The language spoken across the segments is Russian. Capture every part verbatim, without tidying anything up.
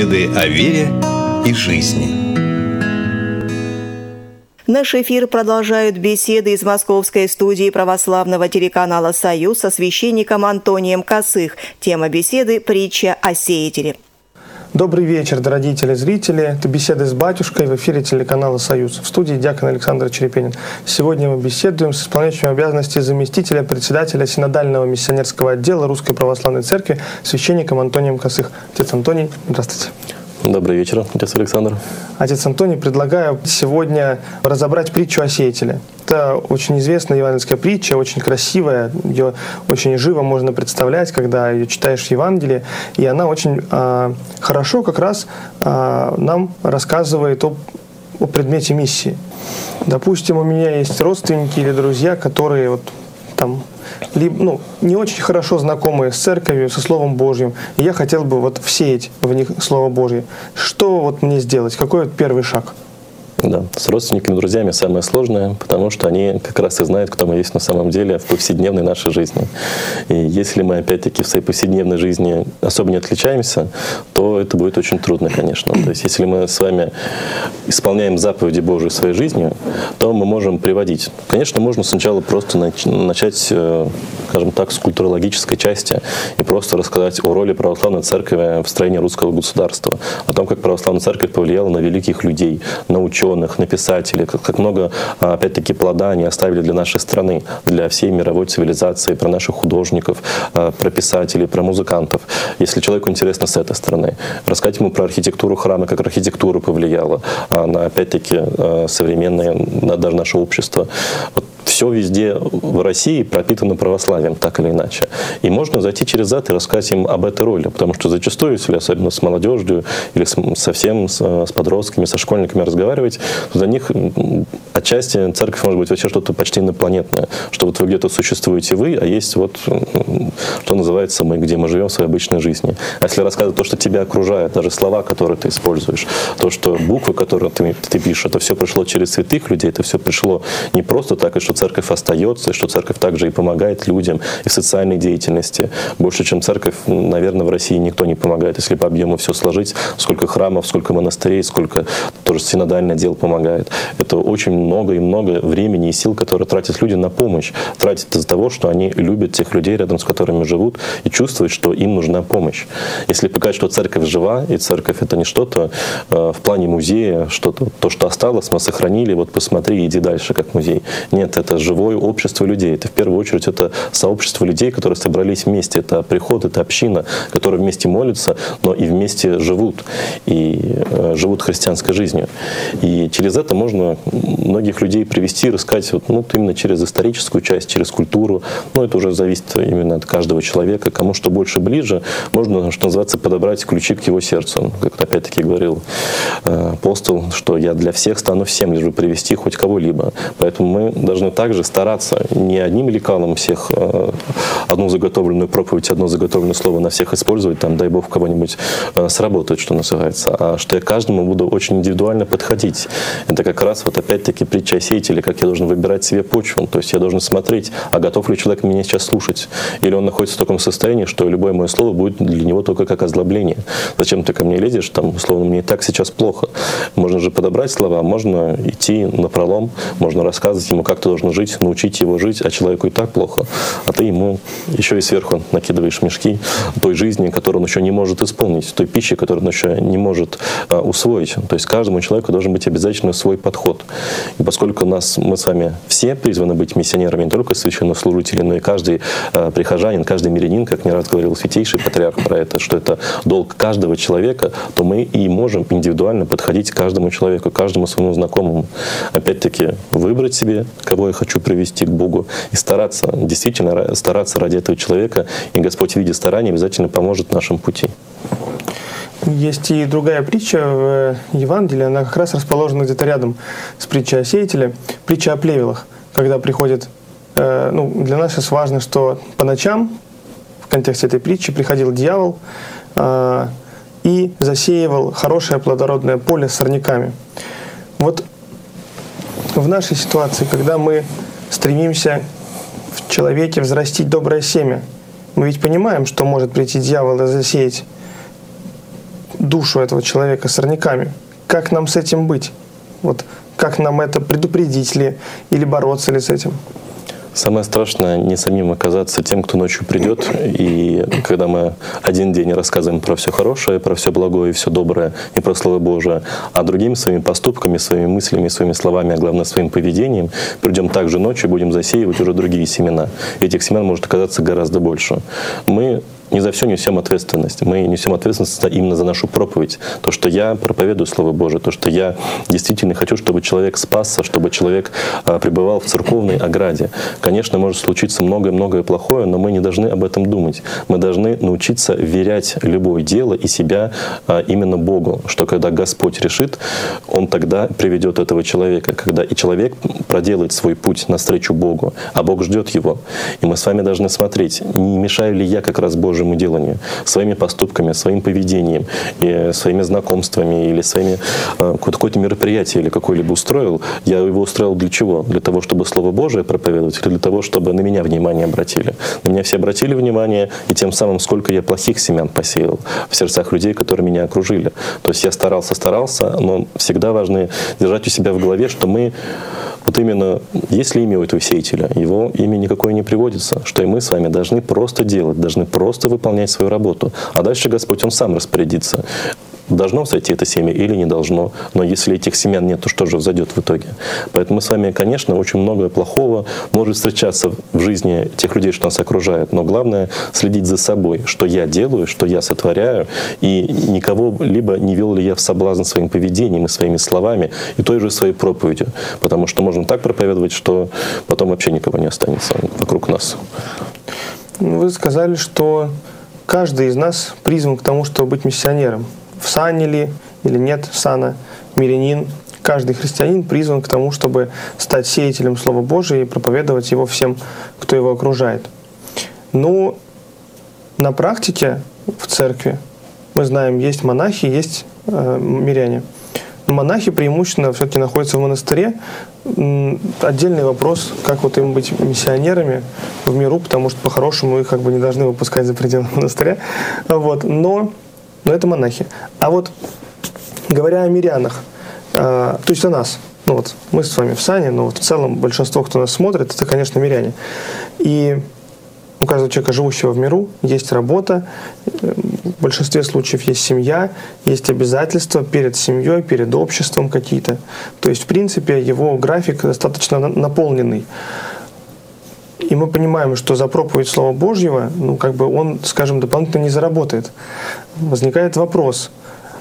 О вере и жизни. Наш эфир продолжают беседы из московской студии православного телеканала «Союз» со священником Антонием Косых. Тема беседы – притча о сеятеле. Добрый вечер, дорогие телезрители. Это беседы с батюшкой в эфире телеканала «Союз». В студии диакон Александр Черепенин. Сегодня мы беседуем с исполняющим обязанности заместителя председателя Синодального миссионерского отдела Русской Православной Церкви священником Антонием Косых. Отец Антоний, здравствуйте. Добрый вечер, отец Александр. Отец Антоний, предлагаю сегодня разобрать притчу о сеятеле. Это очень известная евангельская притча, очень красивая, ее очень живо можно представлять, когда ее читаешь в Евангелии, и она очень э, хорошо как раз э, нам рассказывает о, о предмете миссии. Допустим, у меня есть родственники или друзья, которые вот там либо, ну, не очень хорошо знакомые с церковью, со Словом Божьим, и я хотел бы вот всеять в них Слово Божье. Что вот мне сделать? Какой вот первый шаг? Да, с родственниками, друзьями самое сложное, потому что они как раз и знают, кто мы есть на самом деле в повседневной нашей жизни. И если мы, опять-таки, в своей повседневной жизни особо не отличаемся, то это будет очень трудно, конечно. То есть, если мы с вами исполняем заповеди Божьи своей жизнью, то мы можем приводить. Конечно, можно сначала просто начать, скажем так, с культурологической части и просто рассказать о роли православной церкви в строении русского государства, о том, как православная церковь повлияла на великих людей, на ученых, на писателей, как, как много, опять-таки, плода они оставили для нашей страны, для всей мировой цивилизации, про наших художников, про писателей, про музыкантов. Если человеку интересно с этой стороны, рассказать ему про архитектуру храма, как архитектура повлияла на, опять-таки, современное, на даже наше общество. Вот все везде в России пропитано православием, так или иначе. И можно зайти через это и рассказать им об этой роли, потому что зачастую, если особенно с молодежью или с, совсем с, с подростками, со школьниками разговаривать, то для них отчасти церковь может быть вообще что-то почти инопланетное, что вот вы где-то существуете вы, а есть вот, что называется, мы, где мы живем в своей обычной жизни. А если рассказывать то, что тебя окружает, даже слова, которые ты используешь, то, что буквы, которые ты, ты пишешь, это все пришло через святых людей, это все пришло не просто так, и что церковь остается, и что церковь также и помогает людям и в социальной деятельности. Больше, чем церковь, наверное, в России никто не помогает. Если по объему все сложить, сколько храмов, сколько монастырей, сколько тоже синодальное дело помогает. Это очень много и много времени и сил, которые тратят люди на помощь. Тратят из-за того, что они любят тех людей, рядом с которыми живут, и чувствуют, что им нужна помощь. Если показать, что церковь жива, и церковь это не что-то э, в плане музея, что-то, то, что осталось, мы сохранили, вот посмотри, иди дальше, как музей. Нет, это живое общество людей. Это в первую очередь это сообщество людей, которые собрались вместе. Это приход, это община, которые вместе молятся, но и вместе живут. И э, живут христианской жизнью. И через это можно многих людей привести, рассказать вот, ну, именно через историческую часть, через культуру. Но это уже зависит именно от каждого человека. Кому что больше ближе, можно, что называется, подобрать ключи к его сердцу. Как опять-таки говорил э, апостол, что я для всех стану всем, лишь бы привести хоть кого-либо. Поэтому мы должны также стараться не одним лекалом всех э, одну заготовленную проповедь, одно заготовленное слово на всех использовать, там, дай Бог, кого-нибудь э, сработает, что называется, а что я каждому буду очень индивидуально подходить. Это как раз вот опять-таки притча о сеятеле, как я должен выбирать себе почву. То есть я должен смотреть, а готов ли человек меня сейчас слушать. Или он находится в таком состоянии, что любое мое слово будет для него только как озлобление. Зачем ты ко мне лезешь, там, условно, мне и так сейчас плохо. Можно же подобрать слова, можно идти напролом, можно рассказывать ему, как ты должен жить, научить его жить, а человеку и так плохо. А ты ему еще и сверху накидываешь мешки той жизни, которую он еще не может исполнить, той пищи, которую он еще не может а, усвоить. То есть каждому человеку должен быть обязательно свой подход. И поскольку нас, мы с вами все призваны быть миссионерами, не только священнослужители, но и каждый э, прихожанин, каждый мирянин, как не раз говорил святейший патриарх про это, что это долг каждого человека, то мы и можем индивидуально подходить к каждому человеку, к каждому своему знакомому. Опять-таки, выбрать себе, кого я хочу привести к Богу, и стараться, действительно стараться ради этого человека, и Господь в виде старания обязательно поможет в нашем пути. Есть и другая притча в Евангелии, она как раз расположена где-то рядом с притчей о сеятеле, притча о плевелах, когда приходит, э, ну, для нас сейчас важно, что по ночам, в контексте этой притчи, приходил дьявол э, и засеивал хорошее плодородное поле с сорняками. Вот в нашей ситуации, когда мы стремимся в человеке взрастить доброе семя, мы ведь понимаем, что может прийти дьявол и засеять душу этого человека сорняками. Как нам с этим быть? Вот как нам это предупредить ли или бороться ли с этим? Самое страшное не самим оказаться тем, кто ночью придет, и когда мы один день рассказываем про все хорошее, про все благое, все доброе и про Слово Божие, а другими своими поступками, своими мыслями, своими словами, а главное своим поведением, придем также ночью и будем засеивать уже другие семена. И этих семян может оказаться гораздо больше. Мы не за все несем ответственность. Мы несем ответственность именно за нашу проповедь. То, что я проповедую Слово Божие, то, что я действительно хочу, чтобы человек спасся, чтобы человек а, пребывал в церковной ограде. Конечно, может случиться многое-многое плохое, но мы не должны об этом думать. Мы должны научиться верять любое дело и себя а, именно Богу, что когда Господь решит, Он тогда приведет этого человека, когда и человек проделает свой путь навстречу Богу, а Бог ждет его. И мы с вами должны смотреть, не мешаю ли я как раз Божьему деланию, своими поступками, своим поведением, и своими знакомствами или своими какое-то мероприятие или какое-либо устроил. Я его устроил для чего? Для того, чтобы Слово Божие проповедовать, или для того, чтобы на меня внимание обратили? На меня все обратили внимание, и тем самым сколько я плохих семян посеял в сердцах людей, которые меня окружили. То есть я старался, старался, но всегда важно держать у себя в голове, что мы вот именно, есть ли имя у этого сеятеля, его имя никакое не приводится, что и мы с вами должны просто делать, должны просто выполнять свою работу. А дальше Господь, Он сам распорядится. Должно взойти это семя или не должно. Но если этих семян нет, то что же взойдет в итоге? Поэтому мы с вами, конечно, очень многое плохого может встречаться в жизни тех людей, что нас окружают. Но главное следить за собой, что я делаю, что я сотворяю, и никого либо не вел ли я в соблазн своим поведением и своими словами, и той же своей проповедью. Потому что можно так проповедовать, что потом вообще никого не останется вокруг нас. Вы сказали, что каждый из нас призван к тому, чтобы быть миссионером. В сане ли или нет сана, мирянин. Каждый христианин призван к тому, чтобы стать сеятелем Слова Божия и проповедовать его всем, кто его окружает. Но на практике в церкви, мы знаем, есть монахи, есть э, миряне. Но монахи преимущественно все-таки находятся в монастыре. Отдельный вопрос, как вот им быть миссионерами в миру, потому что по-хорошему их как бы не должны выпускать за пределы монастыря. Вот. Но Но это монахи. А вот говоря о мирянах, э, то есть о нас, ну вот мы с вами в сане, но вот в целом большинство, кто нас смотрит, это, конечно, миряне. И у каждого человека, живущего в миру, есть работа, в большинстве случаев есть семья, есть обязательства перед семьей, перед обществом какие-то. То есть, в принципе, его график достаточно наполненный. И мы понимаем, что за проповедь Слова Божьего, ну, как бы он, скажем, дополнительно не заработает. Возникает вопрос,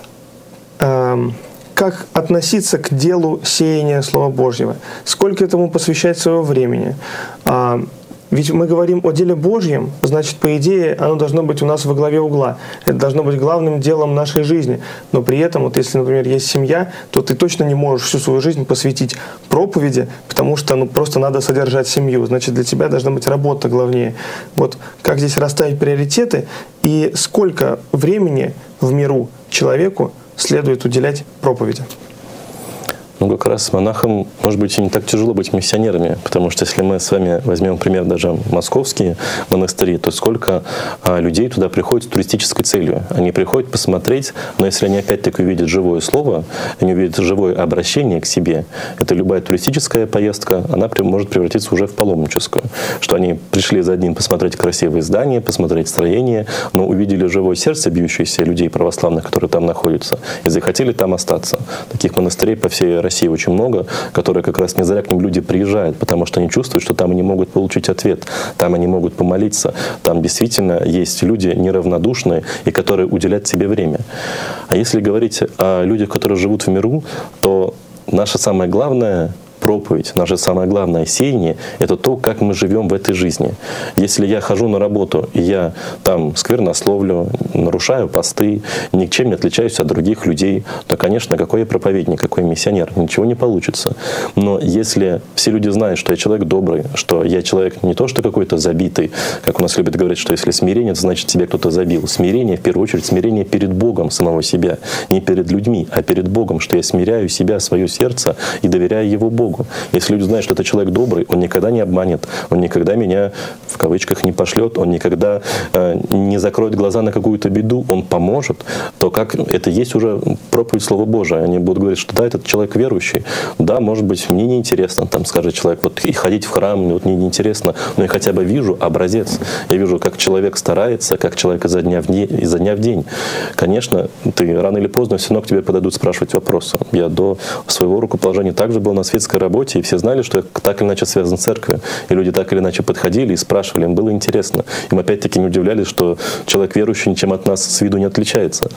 э, как относиться к делу сеяния Слова Божьего? Сколько этому посвящать своего времени? Э, ведь мы говорим о деле Божьем, значит, по идее, оно должно быть у нас во главе угла. Это должно быть главным делом нашей жизни. Но при этом, вот если, например, есть семья, то ты точно не можешь всю свою жизнь посвятить проповеди, потому что ну, просто надо содержать семью. Значит, для тебя должна быть работа главнее. Вот как здесь расставить приоритеты и сколько времени в миру человеку следует уделять проповеди? Ну, как раз монахам, может быть, и не так тяжело быть миссионерами, потому что если мы с вами возьмем пример даже московские монастыри, то сколько а, людей туда приходят с туристической целью. Они приходят посмотреть, но если они опять-таки увидят живое слово, они увидят живое обращение к себе, это любая туристическая поездка, она при, может превратиться уже в паломническую. Что они пришли за одним посмотреть красивые здания, посмотреть строения, но увидели живое сердце бьющееся людей православных, которые там находятся, и захотели там остаться. Таких монастырей по всей России России очень много, которые как раз не зря к ним люди приезжают, потому что они чувствуют, что там они могут получить ответ, там они могут помолиться, там действительно есть люди неравнодушные и которые уделяют себе время. А если говорить о людях, которые живут в миру, то наше самое главное — проповедь, наше самое главное сеяние — это то, как мы живем в этой жизни. Если я хожу на работу, и я там сквернословлю, нарушаю посты, ничем не отличаюсь от других людей, то, конечно, какой я проповедник, какой миссионер, ничего не получится. Но если все люди знают, что я человек добрый, что я человек не то, что какой-то забитый, как у нас любят говорить, что если смирение, то значит тебя кто-то забил. Смирение, в первую очередь, смирение перед Богом самого себя. Не перед людьми, а перед Богом, что я смиряю себя, свое сердце и доверяю Его Богу. Богу. Если люди знают, что это человек добрый, он никогда не обманет, он никогда меня, в кавычках, не пошлет, он никогда э, не закроет глаза на какую-то беду, он поможет, то как это есть уже проповедь Слова Божия. Они будут говорить, что да, этот человек верующий, да, может быть, мне неинтересно, там, скажет человек, вот и ходить в храм, вот мне неинтересно, но я хотя бы вижу образец. Я вижу, как человек старается, как человек изо дня в день, изо дня в день. Конечно, ты рано или поздно все равно к тебе подойдут спрашивать вопросы. Я до своего рукоположения также был на светской работе, и все знали, что я так или иначе связан с церковью. И люди так или иначе подходили и спрашивали, им было интересно. Им опять-таки не удивлялись, что человек верующий ничем от нас с виду не отличается.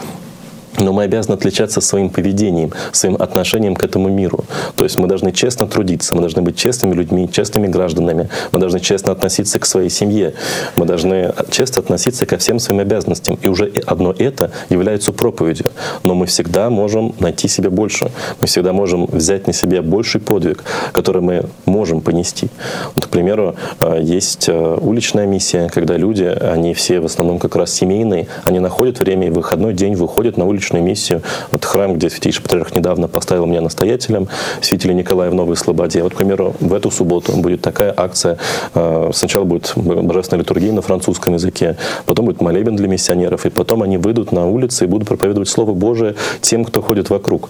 Но мы обязаны отличаться своим поведением, своим отношением к этому миру. То есть мы должны честно трудиться, мы должны быть честными людьми, честными гражданами, мы должны честно относиться к своей семье, мы должны честно относиться ко всем своим обязанностям. И уже одно это является проповедью. Но мы всегда можем найти себе больше. Мы всегда можем взять на себя больший подвиг, который мы можем понести. Вот, к примеру, есть уличная миссия, когда люди, они все в основном как раз семейные, они находят время и в выходной день выходят на улицу миссию. Вот храм, где Святейший Патриарх недавно поставил меня настоятелем, святителя Николая в Новой Слободе. Вот, к примеру, в эту субботу будет такая акция. Сначала будет божественная литургия на французском языке, потом будет молебен для миссионеров, и потом они выйдут на улицы и будут проповедовать Слово Божие тем, кто ходит вокруг.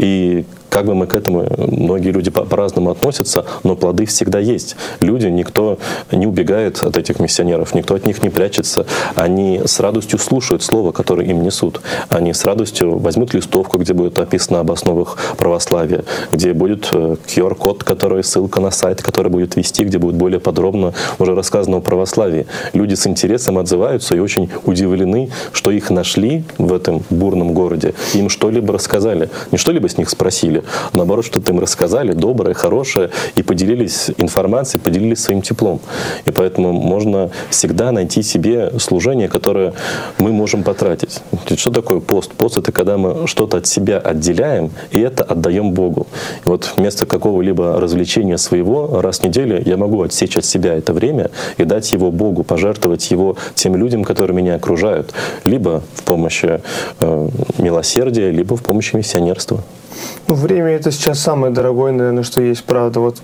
И как бы мы к этому, многие люди по-разному относятся, но плоды всегда есть. Люди, никто не убегает от этих миссионеров, никто от них не прячется. Они с радостью слушают слово, которое им несут. Они с радостью возьмут листовку, где будет описано об основах православия, где будет ку ар код, который ссылка на сайт, который будет вести, где будет более подробно уже рассказано о православии. Люди с интересом отзываются и очень удивлены, что их нашли в этом бурном городе, им что-либо рассказали. Не что-либо с них спросили, наоборот, что-то им рассказали, доброе, хорошее, и поделились информацией, поделились своим теплом. И поэтому можно всегда найти себе служение, которое мы можем потратить. Что такое пост? Пост — это когда мы что-то от себя отделяем, и это отдаем Богу. И вот вместо какого-либо развлечения своего раз в неделю я могу отсечь от себя это время и дать его Богу, пожертвовать его тем людям, которые меня окружают, либо в помощи э, милосердия, либо в помощи миссионерства. Ну, время — это сейчас самое дорогое, наверное, что есть, правда. Вот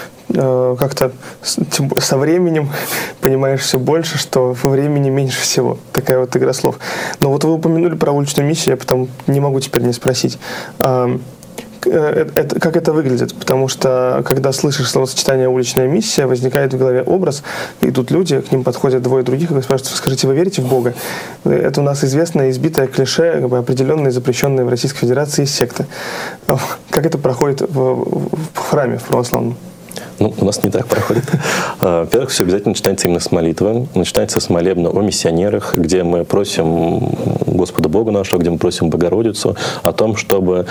э, как-то с, со временем понимаешь все больше, что времени меньше всего. Такая вот игра слов. Но вот вы упомянули про уличную миссию, я потом не могу теперь не спросить. Э, Это, как это выглядит? Потому что, когда слышишь словосочетание «уличная миссия», возникает в голове образ, идут люди, к ним подходят двое других и спрашивают: скажите, вы верите в Бога? Это у нас известное избитое клише, как бы определенные запрещенные в Российской Федерации секты. Как это проходит в, в храме, в православном? Ну, у нас не так проходит. Во-первых, все обязательно начинается именно с молитвы. Начинается с молебна о миссионерах, где мы просим Господа Бога нашего, где мы просим Богородицу о том, чтобы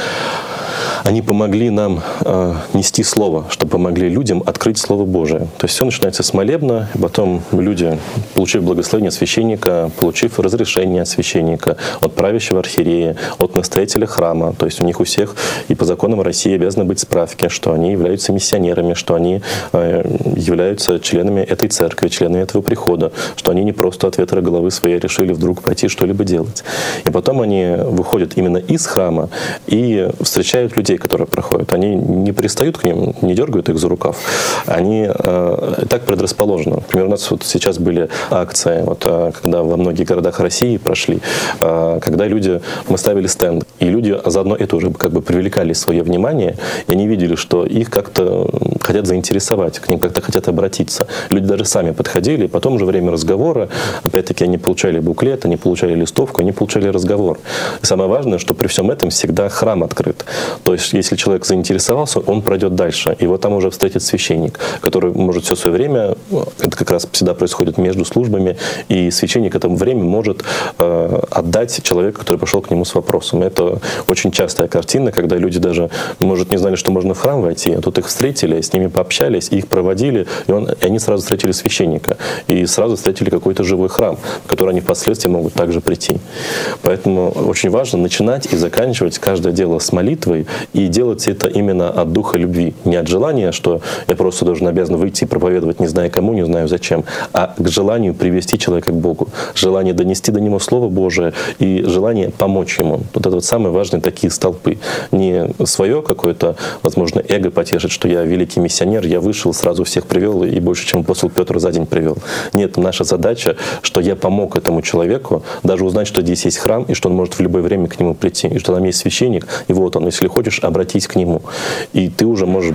они помогли нам э, нести Слово, чтобы помогли людям открыть Слово Божие. То есть все начинается с молебна, потом люди, получив благословение священника, получив разрешение от священника, от правящего архиерея, от настоятеля храма, то есть у них у всех и по законам России обязаны быть справки, что они являются миссионерами, что они э, являются членами этой церкви, членами этого прихода, что они не просто от ветра головы своей решили вдруг пойти что-либо делать. И потом они выходят именно из храма и встречают людей, которые проходят. Они не пристают к ним, не дергают их за рукав. Они э, так предрасположены. Например, у нас вот сейчас были акции, вот, э, когда во многих городах России прошли, э, когда люди, мы ставили стенд, и люди заодно это уже как бы привлекали свое внимание, и они видели, что их как-то хотят заинтересовать, к ним как-то хотят обратиться. Люди даже сами подходили, и потом уже время разговора, опять-таки, они получали буклет, они получали листовку, они получали разговор. И самое важное, что при всем этом всегда храм открыт. То есть, если человек заинтересовался, он пройдет дальше. Его там уже встретит священник, который может все свое время, это как раз всегда происходит между службами, и священник это время может э, отдать человеку, который пошел к нему с вопросом. Это очень частая картина, когда люди даже, может, не знали, что можно в храм войти, а тут их встретили, с ними пообщались, их проводили, и, он, и они сразу встретили священника, и сразу встретили какой-то живой храм, в который они впоследствии могут также прийти. Поэтому очень важно начинать и заканчивать каждое дело с молитвы столпы. И делать это именно от духа любви. Не от желания, что я просто должен обязан выйти и проповедовать, не знаю кому, не знаю зачем, а к желанию привести человека к Богу. Желание донести до него Слово Божие и желание помочь ему. Вот это вот самые важные такие столпы. Не свое какое-то, возможно, эго потешить, что я великий миссионер, я вышел, сразу всех привел и больше, чем апостол Петр за день привел. Нет, наша задача, что я помог этому человеку даже узнать, что здесь есть храм, и что он может в любое время к нему прийти, и что там есть священник, и вот он, если хочешь, обратись к нему. И ты уже можешь